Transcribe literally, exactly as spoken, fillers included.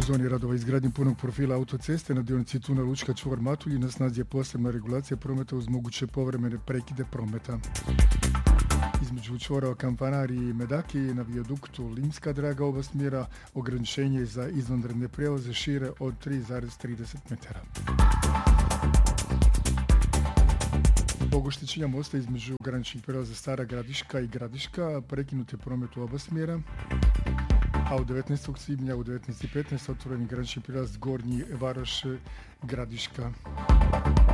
zoni radova izgradnje punog profila autoceste na dionici tunel Učka čvor Matulji na snazi je posebna regulacija prometa uz moguće povremene prekide prometa. Između čvora Kampanari i Medaki na vijaduktu Limska draga oba smjera ograničenje za izvanredne prijevoze šire od tri zarez trideset metara. Zbog oštećenja mosta između graničnih prijelaza Stara Gradiška i Gradiška prekinut je promet u oba smjera, a u devetnaestog svibnja u devetnaest i petnaest otvoreni granični prijelaz Gornji Varoš Gradiška.